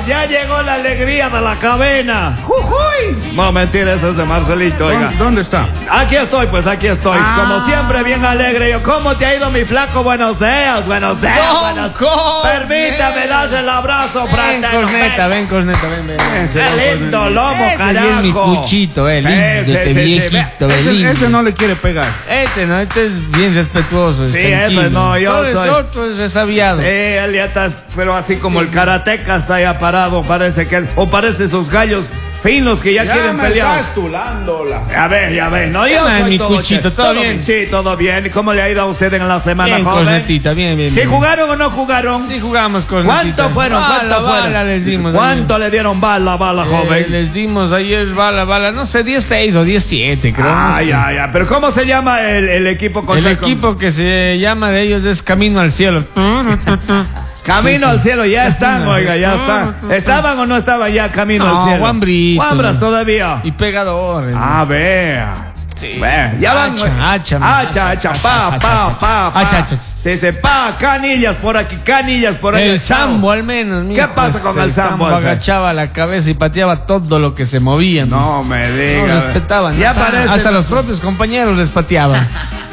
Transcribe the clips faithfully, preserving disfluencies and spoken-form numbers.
ya llegó la alegría de la cabina. ¡Jujuy! No, mentira, eso es de Marcelito, oiga. ¿Dónde está? Aquí estoy, pues aquí estoy. Ah. Como siempre, bien alegre. Yo, ¿cómo te ha ido, mi flaco? Buenos días, buenos días. Don Buenos... Corneta. Permítame darle el abrazo, Ven, fraterno. Corneta, ven, Corneta, ven, ven. Qué lindo lomo, Ese carajo. es mi cuchito, eh, lindo, Sí, sí, este sí, sí, viejito, ve. eh, Ese, lindo. ese no le quiere pegar. Este no, este es bien respetuoso. Es Sí, tranquilo. ese no, yo Todo soy- el otro es resabiado. Sí, él ya está, pero así como el karateca está ya parado, parece que, o parece esos gallos finos que ya, Ya quieren me pelear. estás tulándola. A ver, ya ves, no, yo ¿Qué más, soy mi todo cuchito? che- ¿Todo bien? Sí, todo bien. ¿Y cómo le ha ido a usted en la semana, Bien, joven? Cornetita, bien, bien. ¿Sí bien. jugaron o no jugaron? Sí jugamos, Cornetita. ¿Cuánto fueron? Bala, ¿Cuánto bala fueron? les dimos. ¿Cuánto le dieron bala, bala, Eh, joven? les dimos ayer bala, bala, no sé, dieciséis o diecisiete, creo. no Ay, sé. ay, ay. Pero ¿cómo se llama el, el equipo contra El equipo que se llama de ellos es Camino al Cielo. Camino al cielo, ya están, oiga, ya están. ¿Estaban o no estaban ya camino No, al cielo? guambritos. Guambras todavía. Y pegadores. Ah, vea. Sí. Vea, ya van. Hacha, hacha, hacha, hacha, pa, hacha, pa, hacha, pa, pa. hacha, hacha. Sí, sí, pa, canillas por aquí, canillas por allá. El sambo al menos. ¿Qué pasa con el sambo ese? Agachaba la cabeza y pateaba todo lo que se movía. No me No diga. respetaban. Ya nada. parece. Hasta los propios compañeros les pateaban.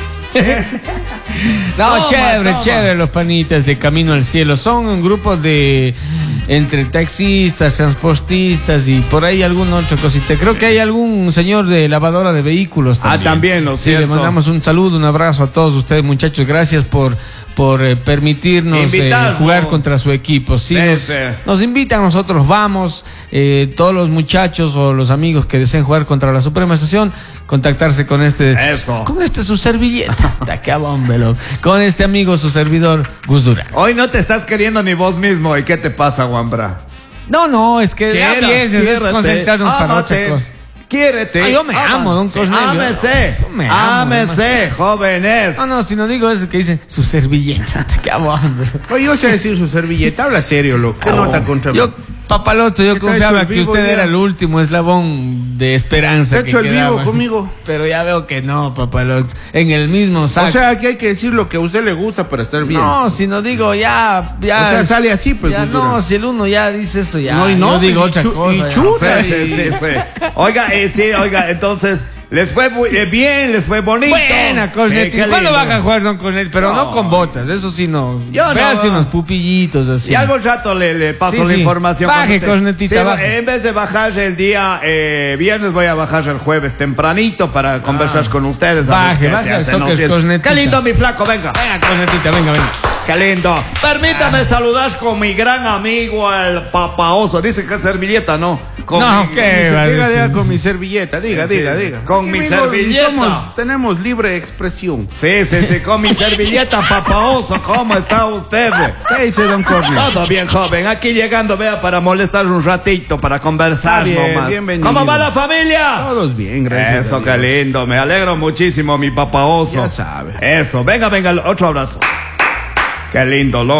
No, Toma, chévere, toma. chévere los panitas de Camino al Cielo. Son un grupo de entre taxistas, transportistas y por ahí alguna otra cosita. Creo que hay algún señor de lavadora de vehículos también. Ah, también, ¿no es Sí, le cierto? mandamos un saludo, un abrazo a todos ustedes, muchachos. Gracias por por eh, permitirnos eh, Invitarnos. jugar contra su equipo. Sí, Sí, nos, sí. nos invitan, nosotros vamos. Eh, todos los muchachos o los amigos que deseen jugar contra la Suprema Estación, contactarse con este Eso. con este su servilleta. Qué bombelo. Con este amigo, su servidor, Gus Durán. Hoy no te estás queriendo ni vos mismo. ¿Y qué te pasa, Guambra? No, no, es que ya Quiera, viernes es quiérete, concentrarnos para otra ámate, cosa. Quiérete. Ah, yo me amo, don Sí, Cornelio. Ámese. Yo me amo, Ámese, jóvenes. No, no, si no digo eso que dicen su servilleta. Qué bombelo. Oye, yo sé decir su servilleta, habla serio, loco. ¿Qué nota contra mí? Yo, papaloto, yo ¿Qué te ha confiaba hecho el que vivo usted ya? era el último eslabón de esperanza. ¿Te ha que hecho el vivo quedaba. conmigo? Pero ya veo que no, papaloto. En el mismo saco. O sea, que hay que decir lo que a usted le gusta para estar bien. No, si no digo ya, ya. O sea, sale así, pues, Ya cultura. no, si el uno ya dice eso, ya. No, y no, yo digo y otra chu- cosa. y ya. chuta. Sí, sí, sí, sí. Oiga, eh, sí, oiga, entonces, les fue muy, eh, bien, les fue bonito. Buena, Cornet. Sí, qué ¿Cuándo lindo. van a jugar, don Cornet? Pero no, No. con botas, eso sí no. Yo no. Véase unos pupillitos así. Y algo rato le, le paso Sí, la sí. información. Baje, cuando te- Cornetita, Sí, baje. en vez de bajar el día eh, viernes, voy a bajar el jueves tempranito para conversar con ustedes. a ver Baje, qué baje se al hace, ¿no? soccer, Sí. Cornetita. Qué lindo, mi flaco, venga. Venga, Cornetita, venga, venga. Qué lindo. Permítame saludar con mi gran amigo, el papaoso. Dice que es servilleta, ¿no? Con No, mi- ¿qué? Diga, va a diga, decir? diga con mi servilleta, diga, Sí, diga, sí. diga. Con Aquí mi mismo servilleta. somos- tenemos libre expresión. Sí, sí, sí, con mi servilleta, papaoso. ¿Cómo está usted? ¿Qué dice don Cornel? Todo bien, joven. Aquí llegando, vea, para molestar un ratito, para conversar Está bien, nomás. bienvenido. ¿Cómo va la familia? Todos bien, gracias. Eso, a qué Dios. lindo. Me alegro muchísimo, mi papaoso. Ya sabe. Eso, venga, venga, otro abrazo. Qué lindo, loco.